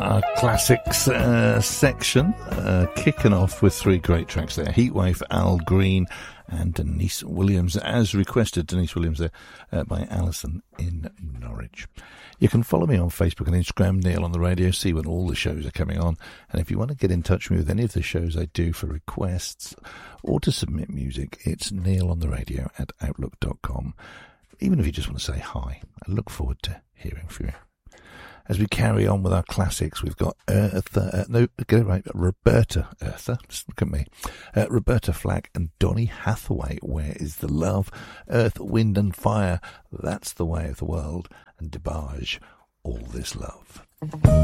our classics section, kicking off with three great tracks there. Heatwave, Al Green and Denise Williams, as requested. Denise Williams there by Alison in Norwich. You can follow me on Facebook and Instagram, Neil on the Radio, see when all the shows are coming on. And if you want to get in touch with me with any of the shows I do for requests or to submit music, it's neilontheradio@outlook.com. Even if you just want to say hi, I look forward to hearing from you. As we carry on with our classics, we've got Roberta Eartha, just look at me, Roberta Flack and Donny Hathaway, Where is the Love? Earth, Wind and Fire, That's the Way of the World, and DeBarge, All This Love.